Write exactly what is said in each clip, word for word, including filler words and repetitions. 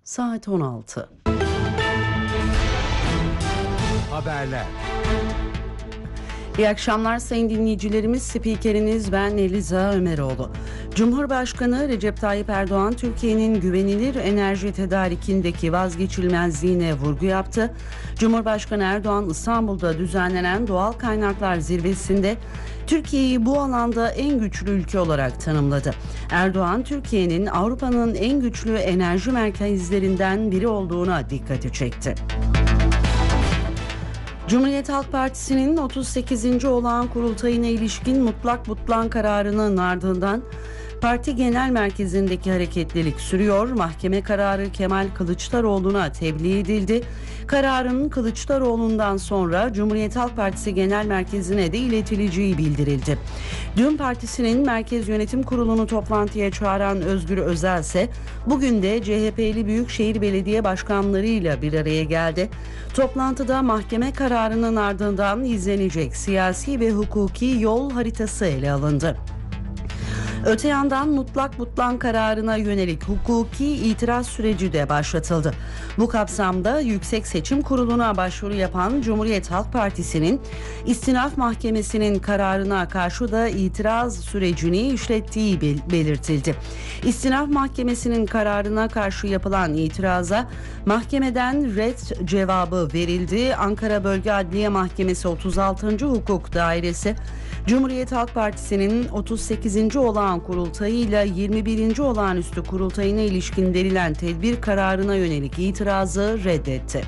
Saat on altı. Haberler. İyi akşamlar sayın dinleyicilerimiz. Spikeriniz ben Eliza Ömeroğlu. Cumhurbaşkanı Recep Tayyip Erdoğan Türkiye'nin güvenilir enerji tedarikindeki vazgeçilmezliğine vurgu yaptı. Cumhurbaşkanı Erdoğan İstanbul'da düzenlenen Doğal Kaynaklar Zirvesi'nde Türkiye'yi bu alanda en güçlü ülke olarak tanımladı. Erdoğan, Türkiye'nin Avrupa'nın en güçlü enerji merkezlerinden biri olduğuna dikkati çekti. Cumhuriyet Halk Partisi'nin otuz sekizinci olağan kurultayına ilişkin mutlak butlan kararının ardından parti genel merkezindeki hareketlilik sürüyor. Mahkeme kararı Kemal Kılıçdaroğlu'na tebliğ edildi. Kararın Kılıçdaroğlu'ndan sonra Cumhuriyet Halk Partisi Genel Merkezi'ne de iletileceği bildirildi. Dün partisinin Merkez Yönetim Kurulu'nu toplantıya çağıran Özgür Özel ise bugün de C H P'li Büyükşehir Belediye Başkanlarıyla bir araya geldi. Toplantıda mahkeme kararının ardından izlenecek siyasi ve hukuki yol haritası ele alındı. Öte yandan mutlak butlan kararına yönelik hukuki itiraz süreci de başlatıldı. Bu kapsamda Yüksek Seçim Kurulu'na başvuru yapan Cumhuriyet Halk Partisi'nin İstinaf Mahkemesi'nin kararına karşı da itiraz sürecini işlettiği belirtildi. İstinaf Mahkemesi'nin kararına karşı yapılan itiraza mahkemeden ret cevabı verildi. Ankara Bölge Adliye Mahkemesi otuz altıncı Hukuk Dairesi Cumhuriyet Halk Partisi'nin otuz sekizinci olağan kurultayıyla yirmi birinci olağanüstü kurultayına ilişkin verilen tedbir kararına yönelik itirazı reddetti.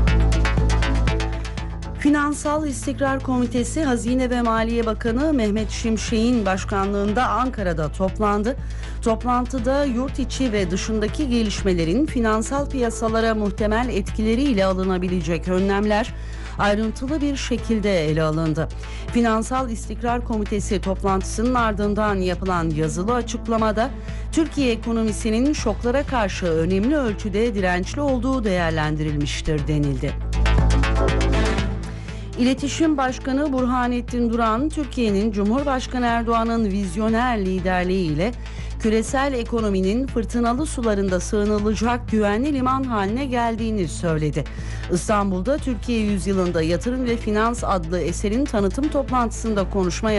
Finansal İstikrar Komitesi Hazine ve Maliye Bakanı Mehmet Şimşek'in başkanlığında Ankara'da toplandı. Toplantıda yurt içi ve dışındaki gelişmelerin finansal piyasalara muhtemel etkileriyle alınabilecek önlemler ayrıntılı bir şekilde ele alındı. Finansal İstikrar Komitesi toplantısının ardından yapılan yazılı açıklamada Türkiye ekonomisinin şoklara karşı önemli ölçüde dirençli olduğu değerlendirilmiştir denildi. İletişim Başkanı Burhanettin Duran, Türkiye'nin Cumhurbaşkanı Erdoğan'ın vizyoner liderliğiyle küresel ekonominin fırtınalı sularında sığınılacak güvenli liman haline geldiğini söyledi. İstanbul'da Türkiye Yüzyılında Yatırım ve Finans adlı eserin tanıtım toplantısında konuşma